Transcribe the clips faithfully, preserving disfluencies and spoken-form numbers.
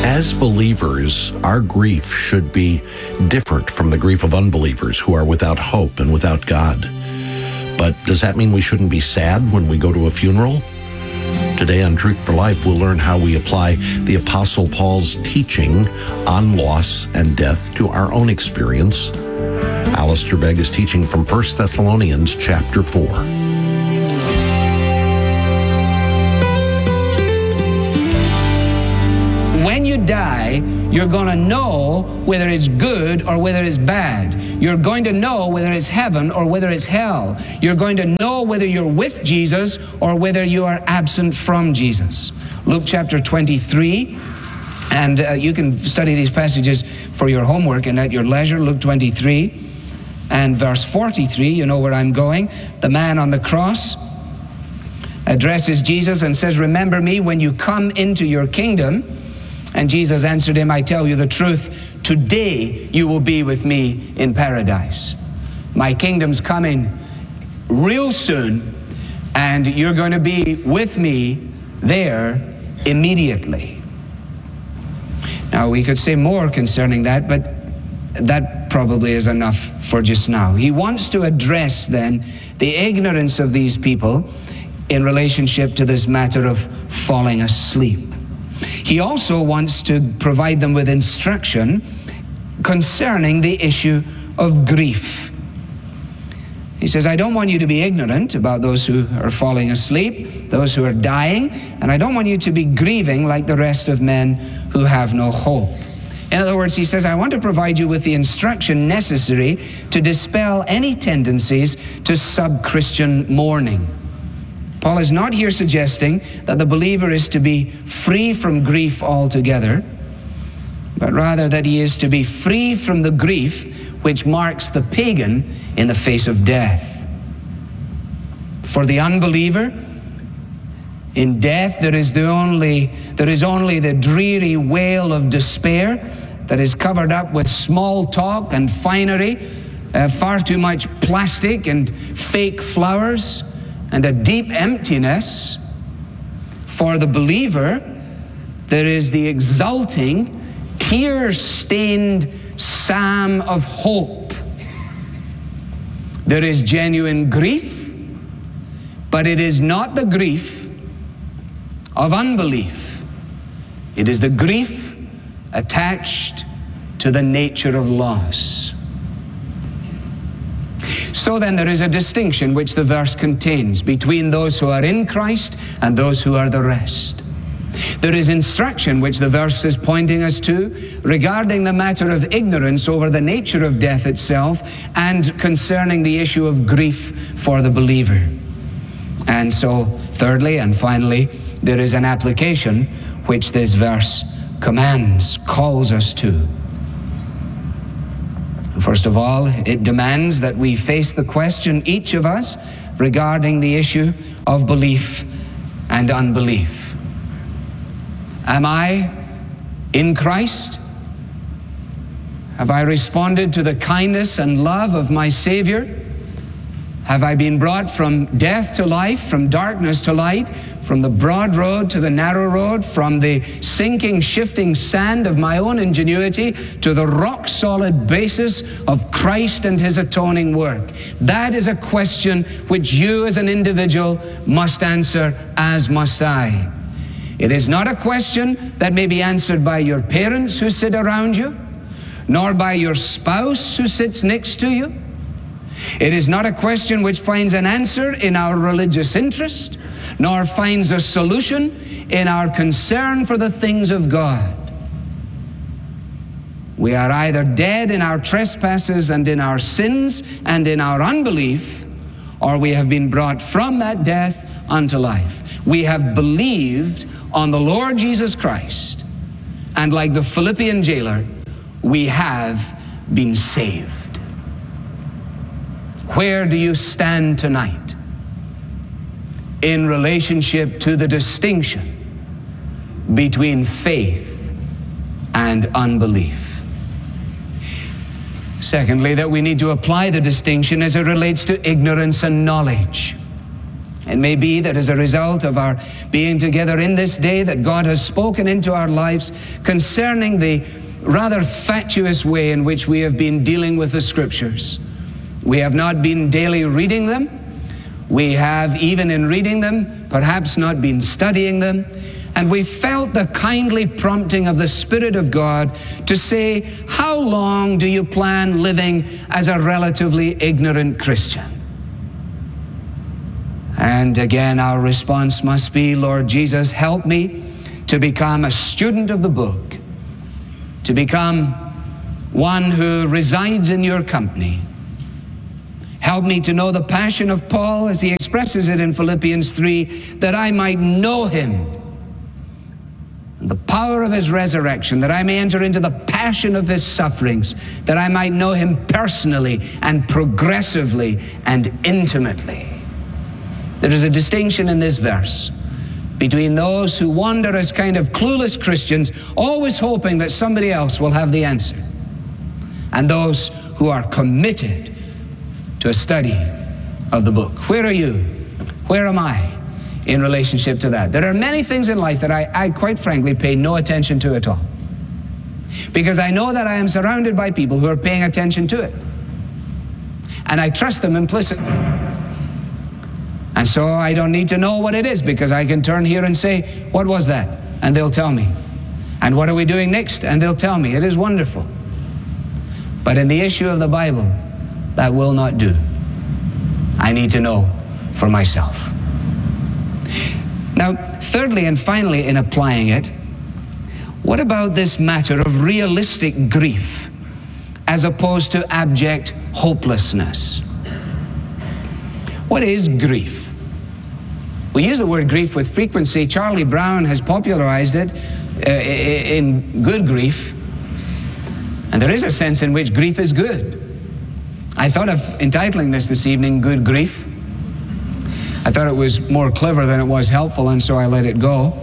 As believers, our grief should be different from the grief of unbelievers who are without hope and without God. But does that mean we shouldn't be sad when we go to a funeral? Today on Truth for Life, we'll learn how we apply the Apostle Paul's teaching on loss and death to our own experience. Alistair Begg is teaching from First Thessalonians chapter four. When you die, you're going to know whether it's good or whether it's bad. You're going to know whether it's heaven or whether it's hell. You're going to know whether you're with Jesus or whether you are absent from Jesus. Luke chapter twenty-three, and uh, you can study these passages for your homework and at your leisure. Luke twenty-three and verse forty-three, you know where I'm going. The man on the cross addresses Jesus and says, "Remember me when you come into your kingdom." And Jesus answered him, "I tell you the truth, today you will be with me in paradise." My kingdom's coming real soon, and you're going to be with me there immediately. Now, we could say more concerning that, but that probably is enough for just now. He wants to address then the ignorance of these people in relationship to this matter of falling asleep. He also wants to provide them with instruction concerning the issue of grief. He says, I don't want you to be ignorant about those who are falling asleep, those who are dying, and I don't want you to be grieving like the rest of men who have no hope. In other words, he says, I want to provide you with the instruction necessary to dispel any tendencies to sub-Christian mourning. Paul is not here suggesting that the believer is to be free from grief altogether, but rather that he is to be free from the grief which marks the pagan in the face of death. For the unbeliever, in death there is the only there is only the dreary wail of despair that is covered up with small talk and finery, uh, far too much plastic and fake flowers, and a deep emptiness. For the believer, there is the exulting, tear-stained psalm of hope. There is genuine grief, but it is not the grief of unbelief. It is the grief attached to the nature of loss. So then there is a distinction which the verse contains between those who are in Christ and those who are the rest. There is instruction which the verse is pointing us to regarding the matter of ignorance over the nature of death itself and concerning the issue of grief for the believer. And so, thirdly and finally, there is an application which this verse commands, calls us to. First of all, it demands that we face the question, each of us, regarding the issue of belief and unbelief. Am I in Christ? Have I responded to the kindness and love of my Savior? Have I been brought from death to life, from darkness to light, from the broad road to the narrow road, from the sinking, shifting sand of my own ingenuity to the rock-solid basis of Christ and His atoning work? That is a question which you as an individual must answer, as must I. It is not a question that may be answered by your parents who sit around you, nor by your spouse who sits next to you. It is not a question which finds an answer in our religious interest, nor finds a solution in our concern for the things of God. We are either dead in our trespasses and in our sins and in our unbelief, or we have been brought from that death unto life. We have believed on the Lord Jesus Christ, and like the Philippian jailer, we have been saved. Where do you stand tonight in relationship to the distinction between faith and unbelief? Secondly, that we need to apply the distinction as it relates to ignorance and knowledge. It may be that as a result of our being together in this day that God has spoken into our lives concerning the rather fatuous way in which we have been dealing with the Scriptures. We have not been daily reading them. We have, even in reading them, perhaps not been studying them. And we felt the kindly prompting of the Spirit of God to say, how long do you plan living as a relatively ignorant Christian? And again, our response must be, Lord Jesus, help me to become a student of the book, to become one who resides in your company. Help me to know the passion of Paul as he expresses it in Philippians three, that I might know him and the power of his resurrection, that I may enter into the passion of his sufferings, that I might know him personally and progressively and intimately. There is a distinction in this verse between those who wander as kind of clueless Christians, always hoping that somebody else will have the answer, and those who are committed to a study of the book. Where are you? Where am I in relationship to that? There are many things in life that I, I quite frankly pay no attention to at all, because I know that I am surrounded by people who are paying attention to it, and I trust them implicitly. And so I don't need to know what it is, because I can turn here and say, what was that? And they'll tell me. And what are we doing next? And they'll tell me. It is wonderful. But in the issue of the Bible, that will not do. I need to know for myself. Now, thirdly and finally, in applying it, what about this matter of realistic grief as opposed to abject hopelessness? What is grief? We use the word grief with frequency. Charlie Brown has popularized it uh, in Good Grief. And there is a sense in which grief is good. I thought of entitling this this evening, Good Grief. I thought it was more clever than it was helpful, and so I let it go.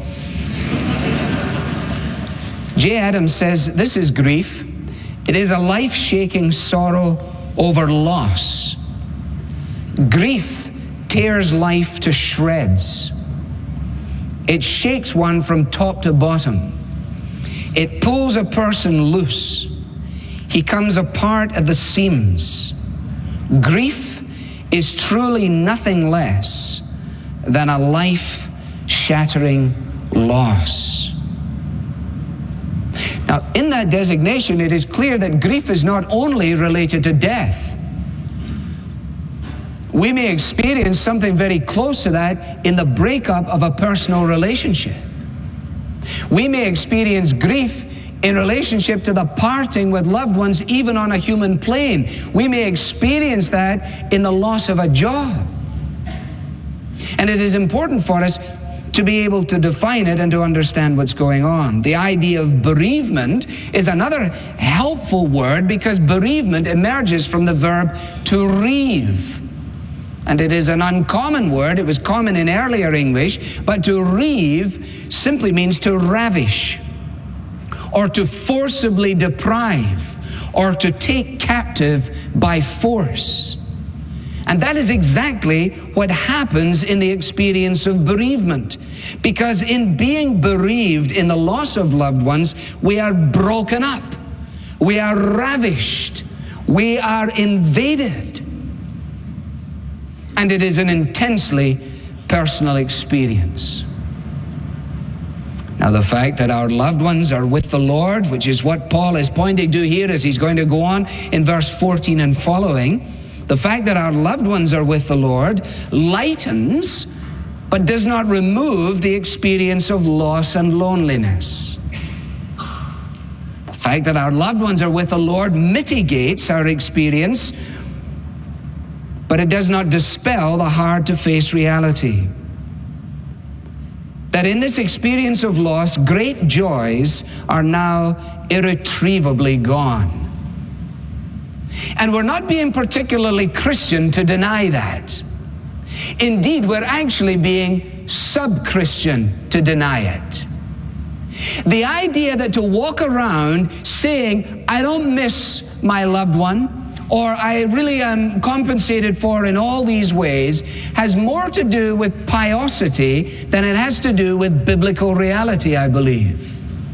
Jay Adams says, this is grief. It is a life-shaking sorrow over loss. Grief tears life to shreds. It shakes one from top to bottom. It pulls a person loose. He comes apart at the seams. Grief is truly nothing less than a life-shattering loss. Now, in that designation, it is clear that grief is not only related to death. We may experience something very close to that in the breakup of a personal relationship. We may experience grief in relationship to the parting with loved ones, even on a human plane. We may experience that in the loss of a job. And it is important for us to be able to define it and to understand what's going on. The idea of bereavement is another helpful word, because bereavement emerges from the verb to reave. And it is an uncommon word. It was common in earlier English, but to reave simply means to ravish, or to forcibly deprive, or to take captive by force. And that is exactly what happens in the experience of bereavement. Because in being bereaved, in the loss of loved ones, we are broken up. We are ravished. We are invaded. And it is an intensely personal experience. Now, the fact that our loved ones are with the Lord, which is what Paul is pointing to here as he's going to go on in verse fourteen and following, the fact that our loved ones are with the Lord lightens, but does not remove the experience of loss and loneliness. The fact that our loved ones are with the Lord mitigates our experience, but it does not dispel the hard-to-face reality that in this experience of loss, great joys are now irretrievably gone. And we're not being particularly Christian to deny that. Indeed, we're actually being sub-Christian to deny it. The idea that to walk around saying, I don't miss my loved one, or I really am compensated for in all these ways, has more to do with piosity than it has to do with biblical reality, I believe.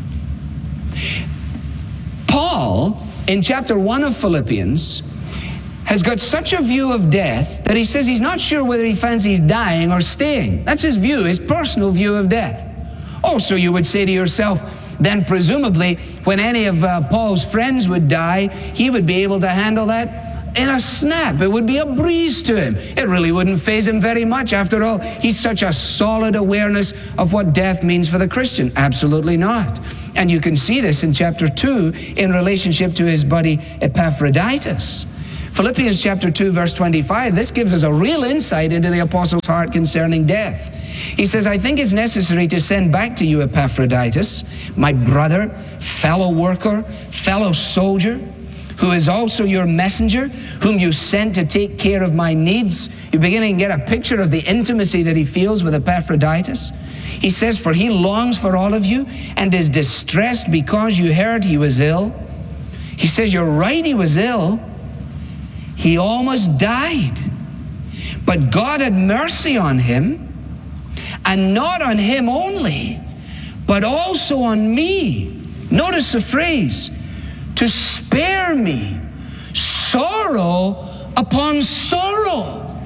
Paul, in chapter one of Philippians, has got such a view of death that he says he's not sure whether he fancies dying or staying. That's his view, his personal view of death. Oh, so you would say to yourself, then presumably when any of uh, Paul's friends would die, he would be able to handle that in a snap. It would be a breeze to him. It really wouldn't faze him very much. After all, he's such a solid awareness of what death means for the Christian. Absolutely not. And you can see this in chapter two in relationship to his buddy Epaphroditus. Philippians chapter two, verse twenty-five, this gives us a real insight into the apostle's heart concerning death. He says, I think it's necessary to send back to you Epaphroditus, my brother, fellow worker, fellow soldier, who is also your messenger, whom you sent to take care of my needs. You're beginning to get a picture of the intimacy that he feels with Epaphroditus. He says, for he longs for all of you and is distressed because you heard he was ill. He says, you're right, he was ill. He almost died. But God had mercy on him, and not on him only, but also on me. Notice the phrase, to spare me sorrow upon sorrow.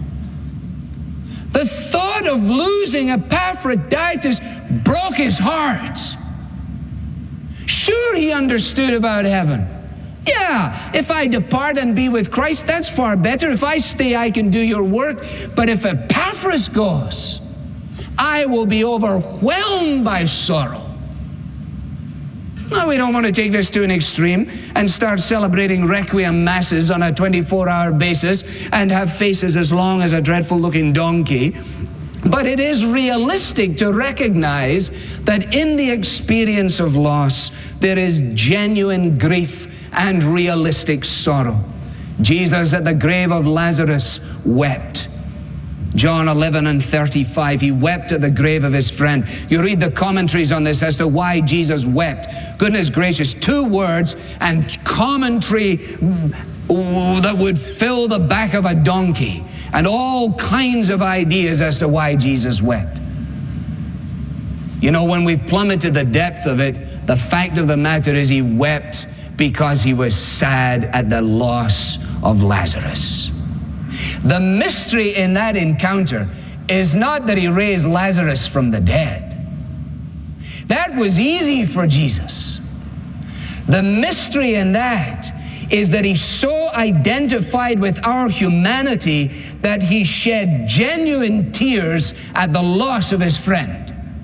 The thought of losing Epaphroditus broke his heart. Sure, he understood about heaven. Yeah, if I depart and be with Christ, that's far better. If I stay, I can do your work. But if Epaphras goes, I will be overwhelmed by sorrow. Now, we don't want to take this to an extreme and start celebrating requiem masses on a twenty-four hour basis and have faces as long as a dreadful-looking donkey. But it is realistic to recognize that in the experience of loss, there is genuine grief and realistic sorrow. Jesus at the grave of Lazarus wept. John eleven and thirty-five, he wept at the grave of his friend. You read the commentaries on this as to why Jesus wept. Goodness gracious, two words and commentary that would fill the back of a donkey, and all kinds of ideas as to why Jesus wept. You know, when we've plummeted the depth of it, the fact of the matter is he wept because he was sad at the loss of Lazarus. The mystery in that encounter is not that he raised Lazarus from the dead. That was easy for Jesus. The mystery in that is that he so identified with our humanity that he shed genuine tears at the loss of his friend.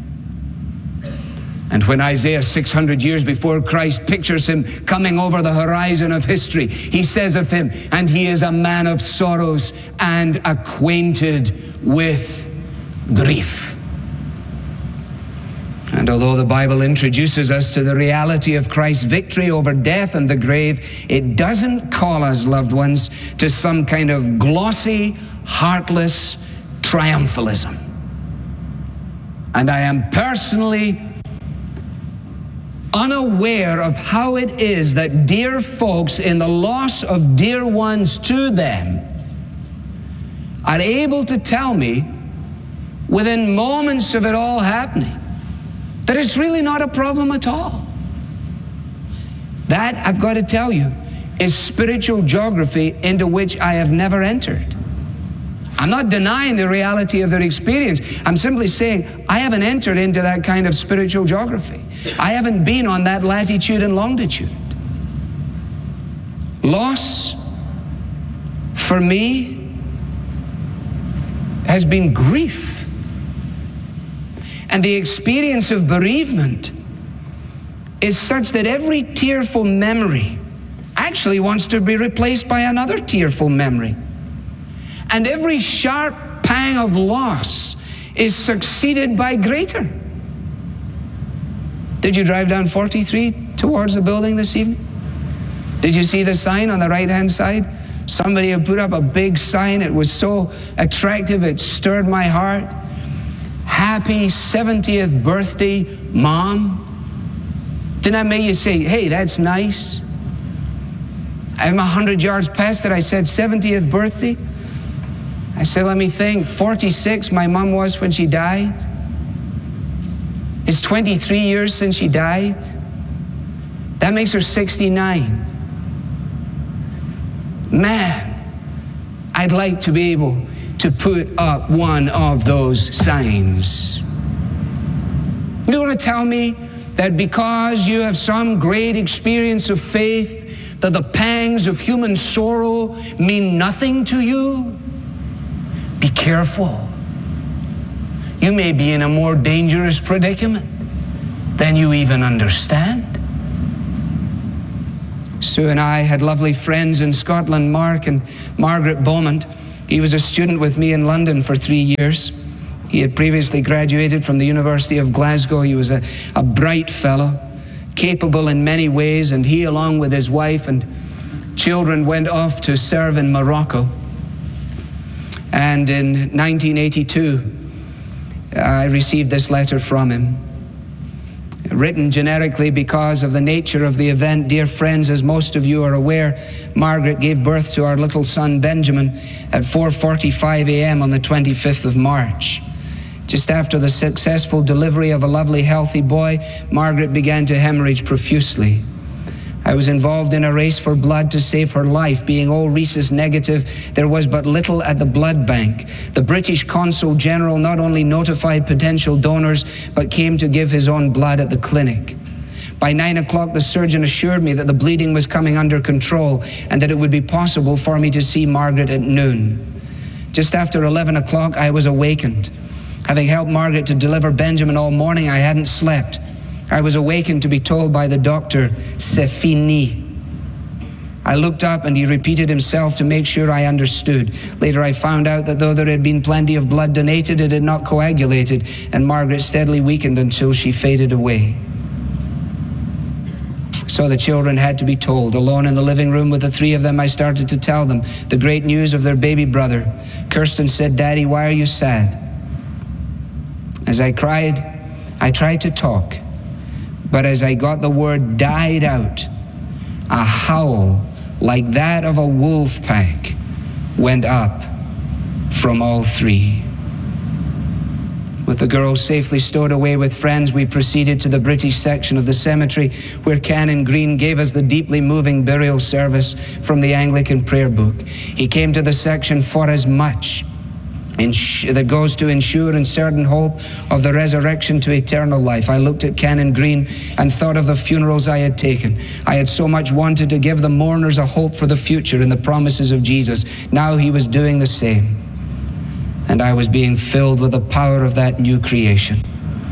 And when Isaiah six hundred years before Christ pictures him coming over the horizon of history, he says of him, and he is a man of sorrows and acquainted with grief. And although the Bible introduces us to the reality of Christ's victory over death and the grave, it doesn't call us, loved ones, to some kind of glossy, heartless triumphalism. And I am personally unaware of how it is that dear folks in the loss of dear ones to them are able to tell me within moments of it all happening that it's really not a problem at all. That, I've got to tell you, is spiritual geography into which I have never entered. I'm not denying the reality of their experience. I'm simply saying I haven't entered into that kind of spiritual geography. I haven't been on that latitude and longitude. Loss, for me, has been grief. And the experience of bereavement is such that every tearful memory actually wants to be replaced by another tearful memory. And every sharp pang of loss is succeeded by greater. Did you drive down forty-three towards the building this evening? Did you see the sign on the right-hand side? Somebody had put up a big sign. It was so attractive, it stirred my heart. Happy seventieth birthday, Mom. Didn't that make you say, hey, that's nice? I'm a hundred yards past it. I said, seventieth birthday? I said, let me think, forty-six my mom was when she died. It's twenty-three years since she died. That makes her sixty-nine. Man, I'd like to be able to put up one of those signs. You want to tell me that because you have some great experience of faith, that the pangs of human sorrow mean nothing to you? Be careful. You may be in a more dangerous predicament than you even understand. Sue and I had lovely friends in Scotland, Mark and Margaret Beaumont. He was a student with me in London for three years. He had previously graduated from the University of Glasgow. He was a, a bright fellow, capable in many ways, and he, along with his wife and children, went off to serve in Morocco. And in nineteen eighty-two, I received this letter from him, written generically because of the nature of the event. Dear friends, as most of you are aware, Margaret gave birth to our little son Benjamin at four forty-five a.m. on the twenty-fifth of March. Just after the successful delivery of a lovely, healthy boy, Margaret began to hemorrhage profusely. I was involved in a race for blood to save her life. Being O rhesus negative, there was but little at the blood bank. The British Consul General not only notified potential donors, but came to give his own blood at the clinic. By nine o'clock, the surgeon assured me that the bleeding was coming under control and that it would be possible for me to see Margaret at noon. Just after eleven o'clock, I was awakened. Having helped Margaret to deliver Benjamin all morning, I hadn't slept. I was awakened to be told by the doctor, c'est fini. I looked up and he repeated himself to make sure I understood. Later I found out that though there had been plenty of blood donated, it had not coagulated, and Margaret steadily weakened until she faded away. So the children had to be told. Alone in the living room with the three of them, I started to tell them the great news of their baby brother. Kirsten said, Daddy, why are you sad? As I cried, I tried to talk. But as I got the word died out, a howl like that of a wolf pack went up from all three. With the girls safely stowed away with friends, we proceeded to the British section of the cemetery where Canon Green gave us the deeply moving burial service from the Anglican prayer book. He came to the section for as much that goes to ensure and certain hope of the resurrection to eternal life. I looked at Canon Green and thought of the funerals I had taken. I had so much wanted to give the mourners a hope for the future and the promises of Jesus. Now he was doing the same. And I was being filled with the power of that new creation.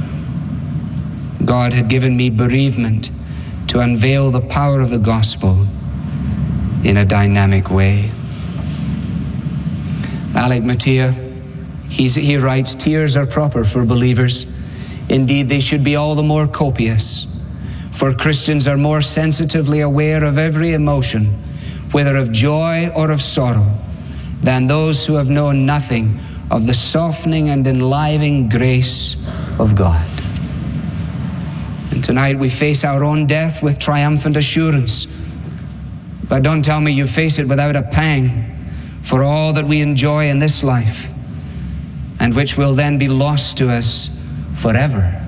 God had given me bereavement to unveil the power of the gospel in a dynamic way. Alec Mattia, He's, he writes, tears are proper for believers. Indeed, they should be all the more copious, for Christians are more sensitively aware of every emotion, whether of joy or of sorrow, than those who have known nothing of the softening and enlivening grace of God. And tonight we face our own death with triumphant assurance. But don't tell me you face it without a pang for all that we enjoy in this life, and which will then be lost to us forever.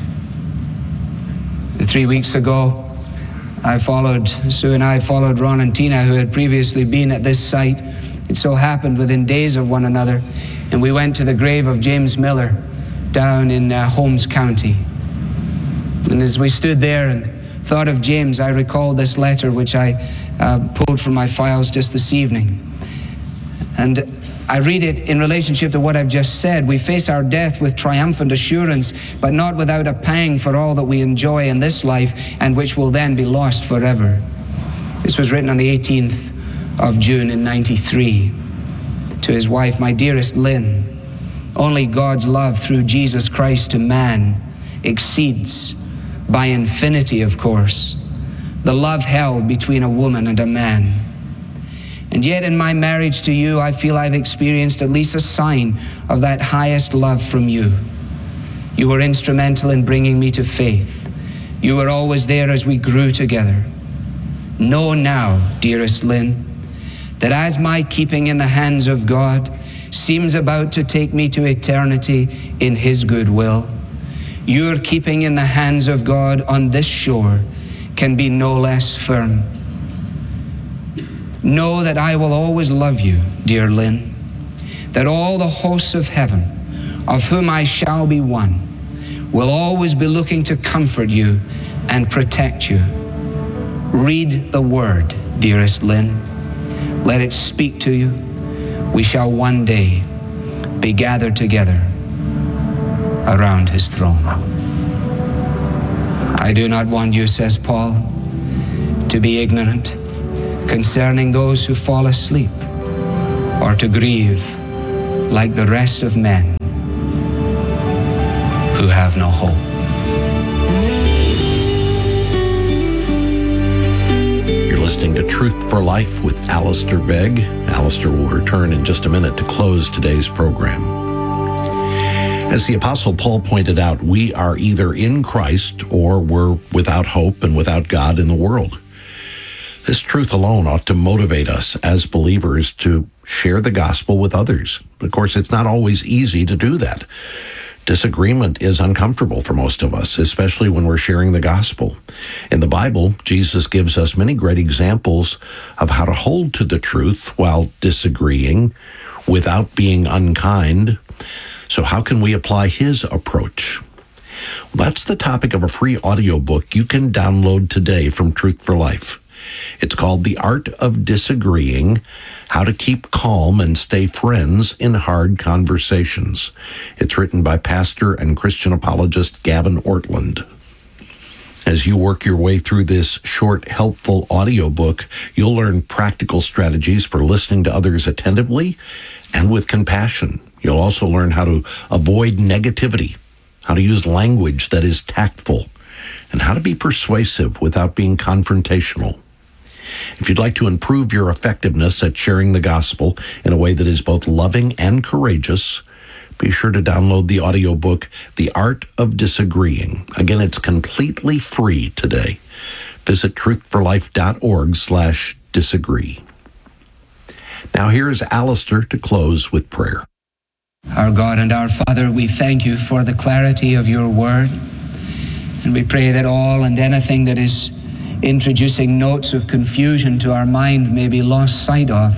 Three weeks ago, I followed, Sue and I followed Ron and Tina, who had previously been at this site. It so happened within days of one another, and we went to the grave of James Miller down in uh, Holmes County. And as we stood there and thought of James, I recalled this letter which I uh, pulled from my files just this evening. And I read it in relationship to what I've just said. We face our death with triumphant assurance, but not without a pang for all that we enjoy in this life and which will then be lost forever. This was written on the eighteenth of June in ninety-three. To his wife, my dearest Lynn, only God's love through Jesus Christ to man exceeds, by infinity of course, the love held between a woman and a man. And yet in my marriage to you, I feel I've experienced at least a sign of that highest love from you. You were instrumental in bringing me to faith. You were always there as we grew together. Know now, dearest Lynn, that as my keeping in the hands of God seems about to take me to eternity in His goodwill, your keeping in the hands of God on this shore can be no less firm. Know that I will always love you, dear Lynn, that all the hosts of heaven, of whom I shall be one, will always be looking to comfort you and protect you. Read the Word, dearest Lynn. Let it speak to you. We shall one day be gathered together around His throne. I do not want you, says Paul, to be ignorant concerning those who fall asleep, or to grieve like the rest of men who have no hope. You're listening to Truth for Life with Alistair Begg. Alistair will return in just a minute to close today's program. As the Apostle Paul pointed out, we are either in Christ or we're without hope and without God in the world. This truth alone ought to motivate us as believers to share the gospel with others. Of course, it's not always easy to do that. Disagreement is uncomfortable for most of us, especially when we're sharing the gospel. In the Bible, Jesus gives us many great examples of how to hold to the truth while disagreeing without being unkind. So how can we apply His approach? Well, that's the topic of a free audiobook you can download today from Truth for Life. It's called The Art of Disagreeing, How to Keep Calm and Stay Friends in Hard Conversations. It's written by pastor and Christian apologist Gavin Ortland. As you work your way through this short, helpful audiobook, you'll learn practical strategies for listening to others attentively and with compassion. You'll also learn how to avoid negativity, how to use language that is tactful, and how to be persuasive without being confrontational. If you'd like to improve your effectiveness at sharing the gospel in a way that is both loving and courageous, be sure to download the audiobook, The Art of Disagreeing. Again, it's completely free today. Visit truthforlife.org slash disagree. Now here's Alistair to close with prayer. Our God and our Father, we thank you for the clarity of your word. And we pray that all and anything that is introducing notes of confusion to our mind may be lost sight of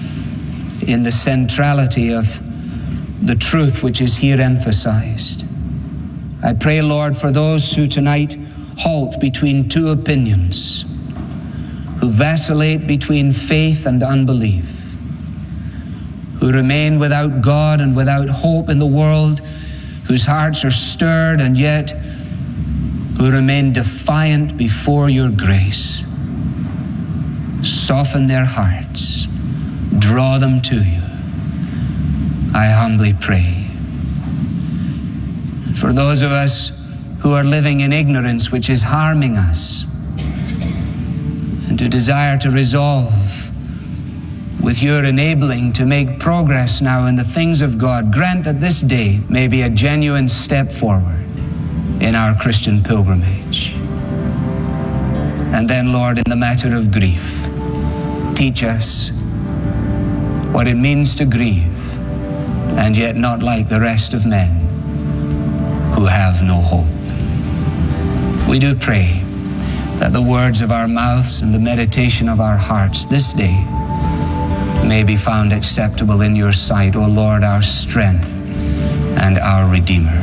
in the centrality of the truth which is here emphasized. I pray, Lord, for those who tonight halt between two opinions, who vacillate between faith and unbelief, who remain without God and without hope in the world, whose hearts are stirred and yet who remain defiant before your grace. Soften their hearts. Draw them to you. I humbly pray. For those of us who are living in ignorance which is harming us, and who desire to resolve with your enabling to make progress now in the things of God, grant that this day may be a genuine step forward in our Christian pilgrimage. And then, Lord, in the matter of grief, teach us what it means to grieve, and yet not like the rest of men who have no hope. We do pray that the words of our mouths and the meditation of our hearts this day may be found acceptable in your sight, O Lord, our strength and our Redeemer.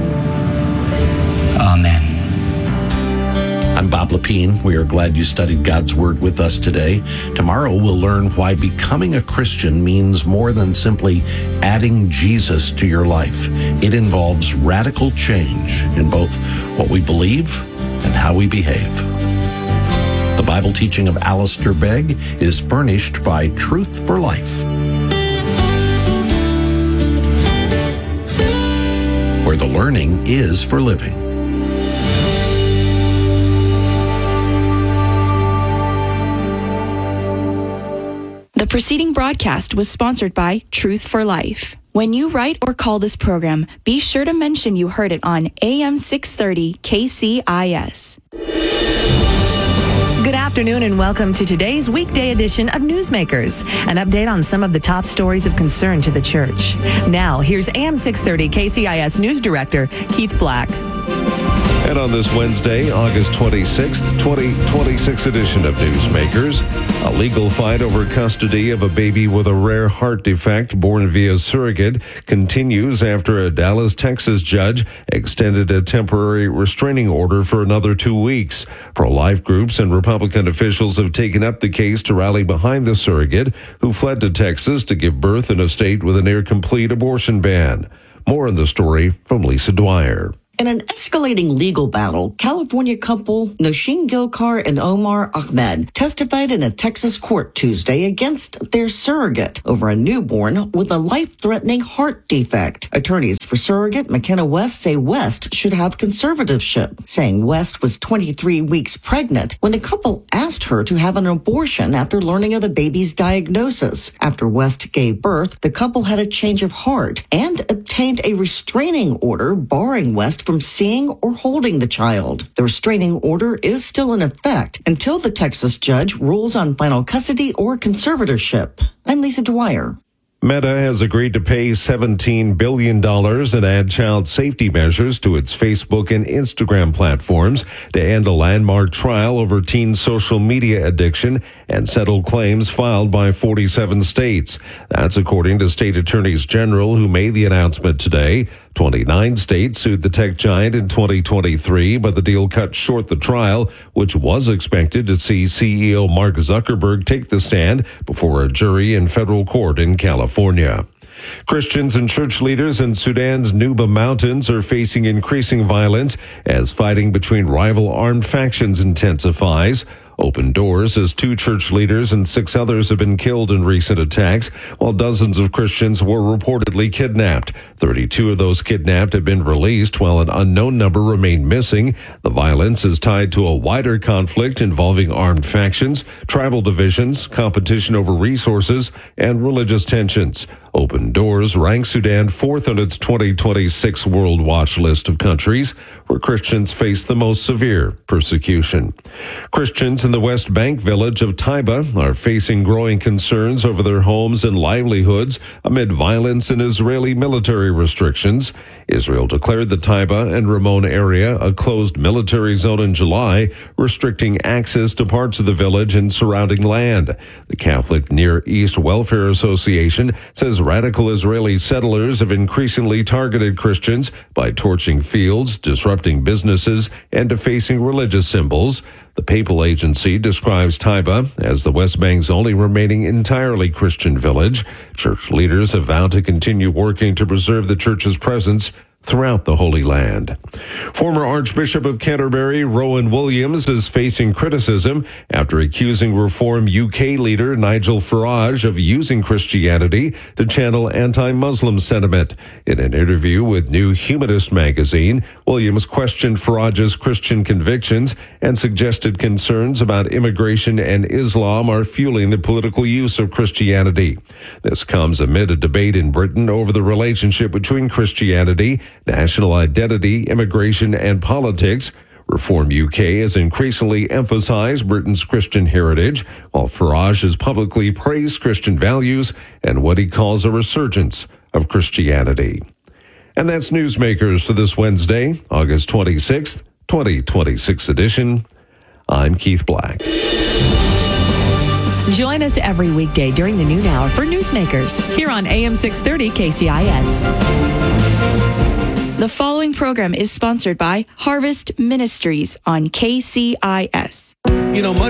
Amen. I'm Bob Lepine. We are glad you studied God's Word with us today. Tomorrow we'll learn why becoming a Christian means more than simply adding Jesus to your life. It involves radical change in both what we believe and how we behave. The Bible teaching of Alistair Begg is furnished by Truth for Life, where the learning is for living. The preceding broadcast was sponsored by Truth for Life. When you write or call this program, be sure to mention you heard it on A M six thirty K C I S. Good afternoon and welcome to today's weekday edition of Newsmakers, an update on some of the top stories of concern to the church. Now, here's A M six thirty K C I S News Director Keith Black. And on this Wednesday, August twenty-sixth, twenty twenty-six edition of Newsmakers, a legal fight over custody of a baby with a rare heart defect born via surrogate continues after a Dallas, Texas judge extended a temporary restraining order for another two weeks. Pro-life groups and Republican officials have taken up the case to rally behind the surrogate who fled to Texas to give birth in a state with a near-complete abortion ban. More on the story from Lisa Dwyer. In an escalating legal battle, California couple Nosheen Gilkar and Omar Ahmed testified in a Texas court Tuesday against their surrogate over a newborn with a life-threatening heart defect. Attorneys for surrogate McKenna West say West should have conservatorship, saying West was twenty-three weeks pregnant when the couple asked her to have an abortion after learning of the baby's diagnosis. After West gave birth, the couple had a change of heart and obtained a restraining order barring West from seeing or holding the child. The restraining order is still in effect until the Texas judge rules on final custody or conservatorship. I'm Lisa Dwyer. Meta has agreed to pay seventeen billion dollars and add child safety measures to its Facebook and Instagram platforms to end a landmark trial over teen social media addiction and settle claims filed by forty-seven states. That's according to state attorneys general who made the announcement today. twenty-nine states sued the tech giant in twenty twenty-three, but the deal cut short the trial, which was expected to see C E O Mark Zuckerberg take the stand before a jury in federal court in California. Christians and church leaders in Sudan's Nuba Mountains are facing increasing violence as fighting between rival armed factions intensifies. Open Doors says two church leaders and six others have been killed in recent attacks, while dozens of Christians were reportedly kidnapped. thirty-two of those kidnapped have been released, while an unknown number remain missing. The violence is tied to a wider conflict involving armed factions, tribal divisions, competition over resources, and religious tensions. Open Doors ranks Sudan fourth on its twenty twenty-six World Watch list of countries where Christians face the most severe persecution. Christians in the West Bank village of Taiba are facing growing concerns over their homes and livelihoods amid violence and Israeli military restrictions. Israel declared the Taiba and Ramon area a closed military zone in July, restricting access to parts of the village and surrounding land. The Catholic Near East Welfare Association says radical Israeli settlers have increasingly targeted Christians by torching fields, disrupting businesses, and defacing religious symbols. The papal agency describes Taiba as the West Bank's only remaining entirely Christian village. Church leaders have vowed to continue working to preserve the church's presence throughout the Holy Land. Former Archbishop of Canterbury, Rowan Williams, is facing criticism after accusing Reform U K leader Nigel Farage of using Christianity to channel anti-Muslim sentiment. In an interview with New Humanist magazine, Williams questioned Farage's Christian convictions and suggested concerns about immigration and Islam are fueling the political use of Christianity. This comes amid a debate in Britain over the relationship between Christianity, national identity, immigration, and politics. Reform U K has increasingly emphasized Britain's Christian heritage, while Farage has publicly praised Christian values and what he calls a resurgence of Christianity. And that's Newsmakers for this Wednesday, August twenty-sixth, twenty twenty-six edition. I'm Keith Black. Join us every weekday during the noon hour for Newsmakers here on A M six thirty K C I S. The following program is sponsored by Harvest Ministries on K C I S. You know, much